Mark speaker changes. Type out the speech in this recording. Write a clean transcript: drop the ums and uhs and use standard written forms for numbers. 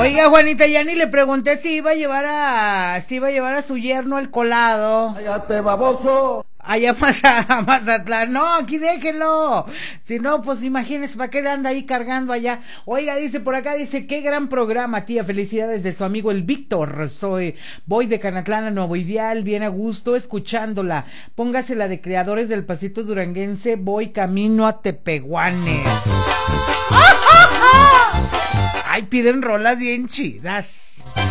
Speaker 1: Oiga, Juanita, ya ni le pregunté si iba a llevar a su yerno al colado.
Speaker 2: ¡Cállate, baboso!
Speaker 1: Allá a Mazatlán, no, aquí déjenlo. Si no, pues imagínense, ¿para qué le anda ahí cargando allá? Oiga, dice por acá, dice, qué gran programa, tía, felicidades de su amigo el Víctor. Voy de Canatlán a Nuevo Ideal, bien a gusto, escuchándola. Póngase la de Creadores del Pasito Duranguense, voy camino a Tepehuanes. Ay, piden rolas bien chidas.